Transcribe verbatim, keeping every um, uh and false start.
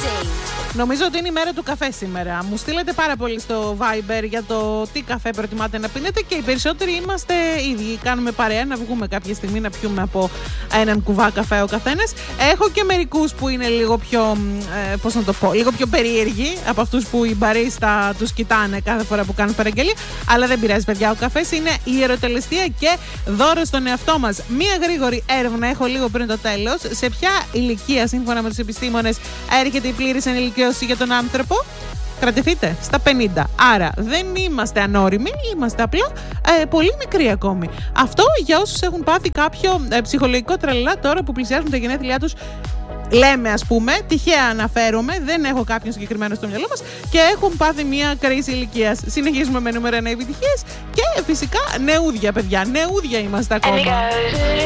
Νομίζω ότι είναι η μέρα του καφέ σήμερα. Μου στείλετε πάρα πολύ στο Viber για το τι καφέ προτιμάτε να πίνετε και οι περισσότεροι είμαστε ίδιοι. Κάνουμε παρέα να βγούμε κάποια στιγμή να πιούμε από έναν κουβά καφέ ο καθένας. Έχω και μερικούς που είναι λίγο πιο, ε, πώς να το πω, λίγο πιο περίεργοι από αυτούς που οι μπαρίστα τους κοιτάνε κάθε φορά που κάνουν παραγγελία. Αλλά δεν πειράζει, παιδιά. Ο καφές είναι ιεροτελεστία και δώρο στον εαυτό μας. Μία γρήγορη έρευνα έχω λίγο πριν το τέλος. Σε ποια ηλικία, σύμφωνα με τους επιστήμονες, έρχεται η πλήρης ενηλικίωση για τον άνθρωπο? Κρατηθείτε στα πενήντα. Άρα δεν είμαστε ανώριμοι, είμαστε απλά ε, πολύ μικροί ακόμη. Αυτό για όσους έχουν πάθει κάποιο ε, ψυχολογικό τρελά τώρα που πλησιάζουν τα γενέθλιά τους. Λέμε, ας πούμε, τυχαία αναφέρομαι, δεν έχω κάποιον συγκεκριμένο στο μυαλό μας και έχουν πάθει μια κρίση ηλικίας. Συνεχίζουμε με νούμερο ένα επιτυχίες και φυσικά νεούδια, παιδιά. Νεούδια είμαστε ακόμα.